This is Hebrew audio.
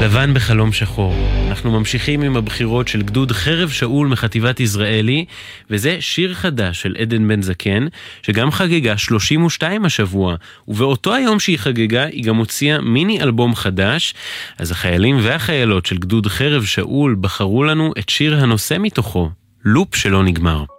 לבן בחלום שחור. אנחנו ממשיכים עם הבחירות של גדוד חרב שאול מחטיבת יזרעאלי, וזה שיר חדש של עדן בן זקן, שגם חגגה 32 השבוע, ובאותו היום שהיא חגגה, היא גם הוציאה מיני אלבום חדש. אז החיילים והחיילות של גדוד חרב שאול בחרו לנו את שיר הנושא מתוכו, לופ שלא נגמר.